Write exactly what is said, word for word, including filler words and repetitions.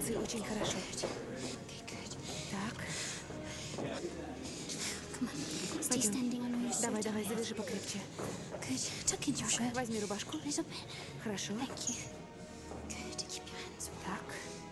Молодцы, очень хорошо. Так, Come on. Stay Пойдем. standing. I know you're so давай, давай, tired. завяжи покрепче. Good. Tuck into your Так, shirt. возьми рубашку. A little bit. Хорошо. Thank you. Good. Keep your hands warm. Так,